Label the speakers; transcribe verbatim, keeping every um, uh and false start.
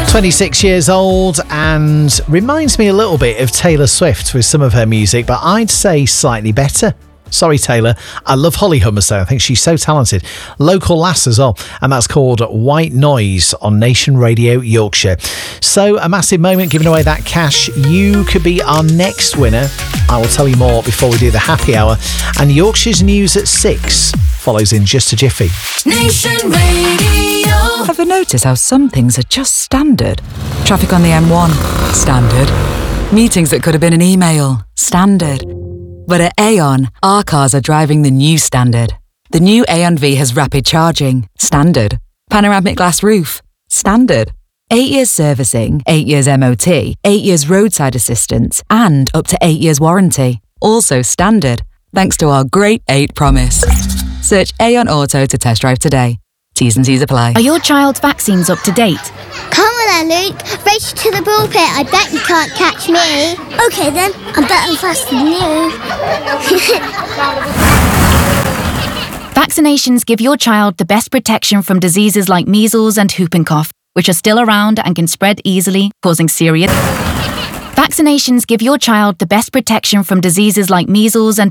Speaker 1: twenty-six years old and reminds me a little bit of Taylor Swift with some of her music, but I'd say slightly better. Sorry, Taylor. I love Holly Hummus, though. I think she's so talented. Local lass as well. And that's called White Noise on Nation Radio Yorkshire. So, a massive moment giving away that cash. You could be our next winner. I will tell you more before we do the happy hour. And Yorkshire's news at six follows in just a jiffy.
Speaker 2: Nation Radio.
Speaker 3: Ever notice how some things are just standard? Traffic on the M one? Standard. Meetings that could have been an email? Standard. But at Aon, our cars are driving the new standard. The new Aon V has rapid charging. Standard. Panoramic glass roof. Standard. Eight years servicing, eight years M O T, eight years roadside assistance, and up to eight years warranty. Also standard. Thanks to our Great eight promise. Search Aon Auto to test drive today. T's and C's apply.
Speaker 4: Are your child's vaccines up to date?
Speaker 5: Come on then, Luke. Race to the ball pit. I bet you can't catch me. OK then, I'm better and faster than you.
Speaker 4: Vaccinations give your child the best protection from diseases like measles and whooping cough, which are still around and can spread easily, causing serious... Vaccinations give your child the best protection from diseases like measles and